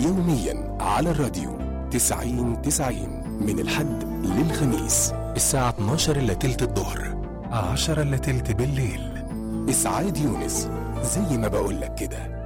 يوميا على الراديو 90 من الحد للخميس الساعة 12 إلا تلت الظهر 10 إلا تلت بالليل. إسعاد يونس، زي ما بقولك كده.